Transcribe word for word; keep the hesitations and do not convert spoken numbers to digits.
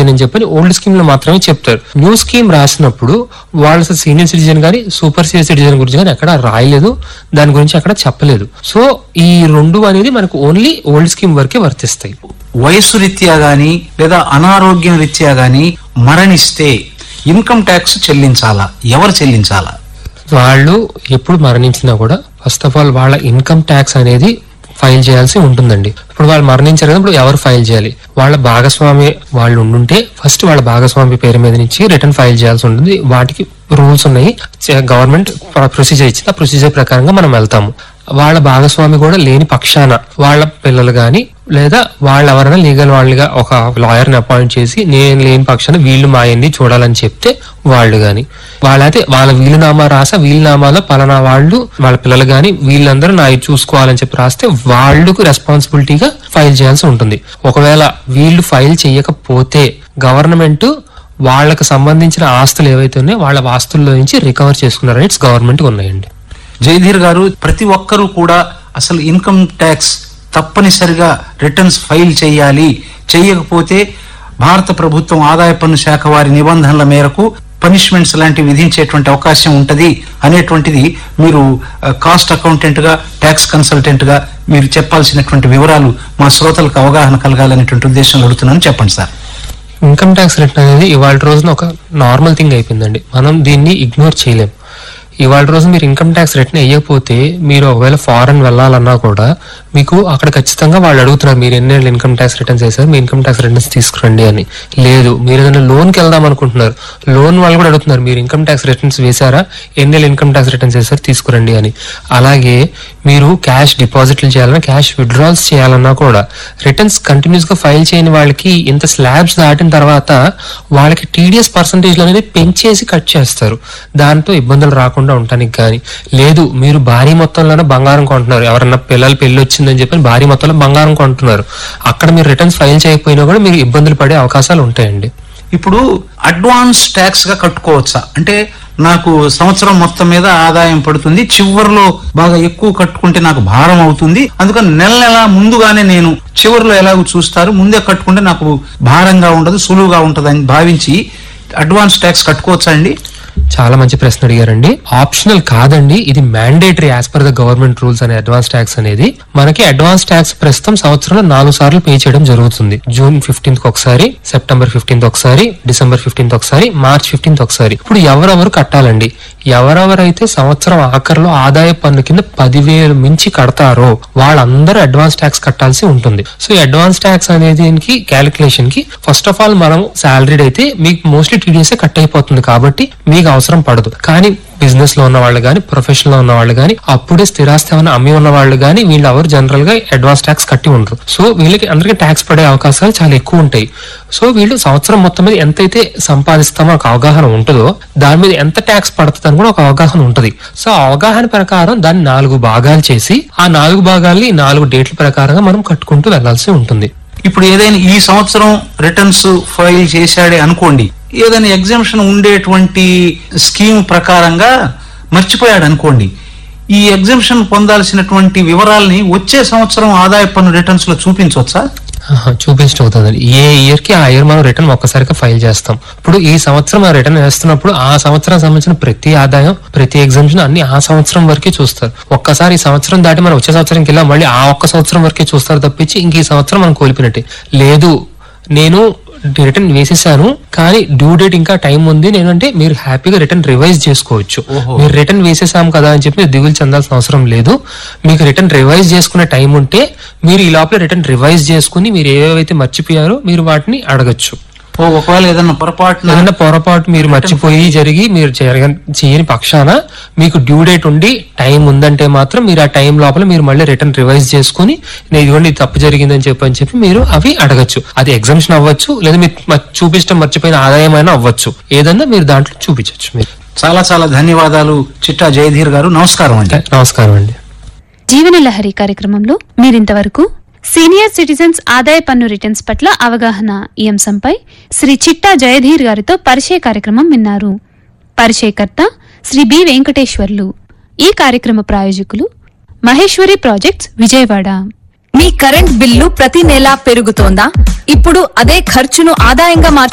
అయిపోయిందని చెప్పని old scheme లో మాత్రమే చెప్తారు. న్యూ స్కీమ్ రాసినప్పుడు వాళ్ళ సీనియర్ సిటిజన్ గానీ సూపర్ సీనియర్ సిటిజన్ గురించి కానీ ఎక్కడ రాయలేదు, దాని గురించి అక్కడ చెప్పలేదు. సో ఈ రెండు అనేది మనకు ఓన్లీ ఓల్డ్ స్కీమ్ వరకే వర్తిస్తాయి. వయసు రీత్యా గాని లేదా అనారోగ్యం రీత్యా గాని మరణిస్తే ఇన్కమ్ ట్యాక్స్ చెల్లించాలా? ఎవరు చెల్లించాలా? వాళ్ళు ఎప్పుడు మరణించినా కూడా ఫస్ట్ ఆఫ్ ఆల్ వాళ్ళ ఇన్కమ్ ట్యాక్స్ అనేది ఫైల్ చేయాల్సి ఉంటుందండి. ఇప్పుడు వాళ్ళు మరణించారు కదా, ఇప్పుడు ఎవరు ఫైల్ చేయాలి? వాళ్ళ భాగస్వామి వాళ్ళు ఉండుంటే ఫస్ట్ వాళ్ళ భాగస్వామి పేరు మీద నుంచి రిటర్న్ ఫైల్ చేయాల్సి ఉంటుంది. వాటికి రూల్స్ ఉన్నాయి, గవర్నమెంట్ ప్రొసీజర్ ఇచ్చింది. ఆ ప్రొసీజర్ ప్రకారంగా మనం వెళ్తాము. వాళ్ళ భాగస్వామి కూడా లేని పక్షాన వాళ్ళ పిల్లలు గాని లేదా వాళ్ళు ఎవరైనా లీగల్ వాళ్ళుగా ఒక లాయర్ ని అపాయింట్ చేసి నేను లేని పక్షాన వీళ్ళు మా ఆయన్ని చూడాలని చెప్తే వాళ్ళు గాని, వాళ్ళైతే వాళ్ళ వీలునామా రాసా వీలునామాలో పలానా వాళ్ళు వాళ్ళ పిల్లలు గాని వీళ్ళందరూ నా ఇది చూసుకోవాలని చెప్పి రాస్తే వాళ్ళకు రెస్పాన్సిబిలిటీగా ఫైల్ చేయాల్సి ఉంటుంది. ఒకవేళ వీళ్ళు ఫైల్ చేయకపోతే గవర్నమెంట్ వాళ్ళకు సంబంధించిన ఆస్తులు ఏవైతే ఉన్నాయో వాళ్ళ ఆస్తుల్లో నుంచి రికవర్ చేసుకున్న రైట్స్ గవర్నమెంట్ ఉన్నాయండి. జయధీర్ గారు, ప్రతి ఒక్కరూ కూడా అసలు ఇన్కమ్ ట్యాక్స్ తప్పనిసరిగా రిటర్న్స్ ఫైల్ చేయాలి, చేయకపోతే భారత ప్రభుత్వం ఆదాయ పన్ను శాఖ వారి నిబంధనల మేరకు పనిష్మెంట్స్ లాంటివి విధించేటువంటి అవకాశం ఉంటది అనేటువంటిది మీరు కాస్ట్ అకౌంటెంట్ గా ట్యాక్స్ కన్సల్టెంట్ గా మీరు చెప్పాల్సినటువంటి వివరాలు మా శ్రోతలకు అవగాహన కలగాలనేటువంటి ఉద్దేశంలో అడుగుతున్నాను. చెప్పండి సార్. ఇన్కమ్ ట్యాక్స్ రిటర్న్ అనేది ఇవాళ రోజున ఒక నార్మల్ థింగ్ అయిపోయిందండి. మనం దీన్ని ఇగ్నోర్ చేయలేం. ఇవాళ రోజు మీరు ఇన్కమ్ ట్యాక్స్ రిటర్న్ వేయకపోతే మీరు ఒకవేళ ఫారెన్ వెళ్ళాలన్నా కూడా మీకు అక్కడ ఖచ్చితంగా వాళ్ళు అడుగుతున్నారు మీరు ఎన్ని ఇన్కమ్ ట్యాక్స్ రిటర్న్స్ వేసారు, మీ ఇన్కమ్ ట్యాక్స్ రిటర్న్స్ తీసుకురండి అని. లేదు, మీరు ఏదైనా లోన్ కి వెళ్దాం అనుకుంటున్నారు, లోన్ వాళ్ళు కూడా అడుగుతున్నారు మీరు ఇన్కమ్ ట్యాక్స్ రిటర్న్స్ వేసారా, ఎన్ని ఇన్కమ్ ట్యాక్స్ రిటర్న్స్ వేసారు తీసుకురండి అని. అలాగే మీరు క్యాష్ డిపాజిట్లు చేయాలన్నా క్యాష్ విత్డ్రాల్స్ చేయాలన్నా కూడా రిటర్న్స్ కంటిన్యూస్ గా ఫైల్ చేయని వాళ్ళకి ఇంత స్లాబ్స్ దాటిన తర్వాత వాళ్ళకి టీడీఎస్ పర్సంటేజ్ అనేది పెంచేసి కట్ చేస్తారు. దాంతో ఇబ్బందులు రాకుండా ఉండటానికి కానీ, లేదు మీరు భారీ మొత్తంలోనే బంగారం కొంటున్నారు, ఎవరన్నా పిల్లలు పెళ్లి వచ్చిందని చెప్పి భారీ మొత్తంలో బంగారం కొంటున్నారు, అక్కడ మీరు రిటర్న్స్ ఫైల్ చేయకపోయినా కూడా మీరు ఇబ్బందులు పడే అవకాశాలు ఉంటాయండి. ఇప్పుడు అడ్వాన్స్ ట్యాక్స్ గా కట్టుకోవచ్చా? అంటే నాకు సంవత్సరం మొత్తం మీద ఆదాయం పడుతుంది, చివరిలో బాగా ఎక్కువ కట్టుకుంటే నాకు భారం అవుతుంది, అందుకని నెల నెల ముందుగానే నేను చివరిలో ఎలాగో చూస్తారు, ముందే కట్టుకుంటే నాకు భారంగా ఉండదు, సులువుగా ఉంటది అని భావించి అడ్వాన్స్ ట్యాక్స్ కట్టుకోవచ్చా అండి? చాలా మంచి ప్రశ్న అడిగారండి. ఆప్షనల్ కాదండి, ఇది mandatory as per the government rules అనే అడ్వాన్స్ ట్యాక్స్ అనేది. మనకి అడ్వాన్స్ ట్యాక్స్ ప్రస్తుతం సంవత్సరంలో నాలుగు సార్లు పే చేయడం జరుగుతుంది. జూన్ ఫిఫ్టీన్త్ ఒకసారి, సెప్టెంబర్ ఫిఫ్టీన్త్ ఒకసారి, డిసెంబర్ ఫిఫ్టీన్త్ ఒకసారి, మార్చ్ ఫిఫ్టీన్త్ ఒకసారి. ఇప్పుడు ఎవరెవరు కట్టాలండి? ఎవరెవరైతే సంవత్సరం ఆఖరిలో ఆదాయ పన్ను కింద పదివేలు మించి కడతారో వాళ్ళందరూ అడ్వాన్స్ ట్యాక్స్ కట్టాల్సి ఉంటుంది. సో ఈ అడ్వాన్స్ ట్యాక్స్ అనేది క్యాలిక్యులేషన్ కి ఫస్ట్ ఆఫ్ ఆల్ మనం సాలరీడ్ అయితే మీకు మోస్ట్లీ టీడీఎస్ కట్ అయిపోతుంది కాబట్టి మీకు అవసరం పడదు. కానీ బిజినెస్ లో ఉన్న వాళ్ళు గానీ, ప్రొఫెషన్ లో ఉన్న వాళ్ళు గానీ, అప్పుడే స్థిరాస్తి ఏమైనా అమ్మి ఉన్న వాళ్ళు గానీ వీళ్ళు ఎవరు జనరల్ గా అడ్వాన్స్ ట్యాక్స్ కట్టి ఉండరు. సో వీళ్ళకి అందరికీ ట్యాక్స్ పడే అవకాశాలు చాలా ఎక్కువ ఉంటాయి. సో వీళ్ళు సంవత్సరం మొత్తం మీద ఎంతైతే సంపాదిస్తామో ఒక అవగాహన ఉంటుందో దాని మీద ఎంత ట్యాక్స్ పడుతుంది అని కూడా ఒక అవగాహన ఉంటది. సో అవగాహన ప్రకారం దాన్ని నాలుగు భాగాలు చేసి ఆ నాలుగు భాగాల్ని నాలుగు డేట్ల ప్రకారంగా మనం కట్టుకుంటూ వెళ్లాల్సి ఉంటుంది. ఇప్పుడు ఏదైనా ఈ సంవత్సరం రిటర్న్స్ ఫైల్ చేశాడే అనుకోండి, ఏదైనా ఎగ్జామ్షన్ ఉండేటువంటి స్కీమ్ ప్రకారంగా మర్చిపోయాడు అనుకోండి, ఈ ఎగ్జామ్షన్ పొందాల్సినటువంటి వివరాలని వచ్చే సంవత్సరం ఆదాయ పన్ను రిటర్న్స్ లో చూపించవచ్చా? చూపించవుతుంది. ఏ ఇయర్ కి ఆ ఇయర్ మనం రిటర్న్ ఒక్కసారిగా ఫైల్ చేస్తాం. ఇప్పుడు ఈ సంవత్సరం మనం రిటర్న్ వేస్తున్నప్పుడు ఆ సంవత్సరం సంబంధించిన ప్రతి ఆదాయం, ప్రతి ఎగ్జామ్షన్ అన్ని ఆ సంవత్సరం వరకే చూస్తారు. ఒక్కసారి ఈ సంవత్సరం దాటి మనం వచ్చే సంవత్సరంకి వెళ్ళా మళ్ళీ ఆ ఒక్క సంవత్సరం వరకే చూస్తారు తప్పించి ఇంక ఈ సంవత్సరం మనం కోల్పోయినట్టే. లేదు, నేను రిటర్న్ వేసేసాను కానీ డ్యూ డేట్ ఇంకా టైం ఉంది, నేనంటే మీరు హ్యాపీగా రిటర్న్ రివైజ్ చేసుకోవచ్చు. మీరు రిటర్న్ వేసేసాం కదా అని చెప్పి దిగులు చెందాల్సిన అవసరం లేదు. మీకు రిటర్న్ రివైజ్ చేసుకునే టైం ఉంటే మీరు ఈ లోపల రిటర్న్ రివైజ్ చేసుకుని మీరు ఏవైతే మర్చిపోయారో మీరు వాటిని అడగచ్చు. ఒకవేళ ఏదైనా పొరపాటు ఏదైనా పొరపాటు మీరు మర్చిపోయి జరిగి మీరు చేయని పక్షాన మీకు డ్యూ డేట్ ఉండి టైం ఉందంటే మాత్రం మీరు ఆ టైం లోపల మీరు మళ్ళీ రిటర్న్ రివైజ్ చేసుకుని ఇదిగోండి తప్పు జరిగిందని చెప్పి అని చెప్పి మీరు అవి అడగచ్చు. అది ఎగ్జామ్షన్ అవ్వచ్చు, లేదా మీరు చూపించడం మర్చిపోయిన ఆదాయమైనా అవ్వచ్చు, ఏదన్నా మీరు దాంట్లో చూపించవచ్చు. మీరు చాలా చాలా ధన్యవాదాలు చిట్టా జయధీర్ గారు. నమస్కారం అండి. నమస్కారం అండి. జీవన లహరి కార్యక్రమంలో మీరింతవరకు సీనియర్ సిటిజన్స్ ఆదాయ పన్ను రిటర్న్స్ పట్ల అవగాహన ఈ అంశంపై శ్రీ చిట్టా జయధీర్ గారితో పరిచయ కార్యక్రమం విన్నారు. పరిచయకర్త శ్రీ బి వెంకటేశ్వర్లు. ఈ కార్యక్రమ ప్రాయోజకులు మహేశ్వరి ప్రాజెక్ట్స్ విజయవాడ. మీ కరెంట్ బిల్లు ప్రతి నెలా పెరుగుతోందా? ఇప్పుడు అదే ఖర్చును ఆదాయంగా మార్చు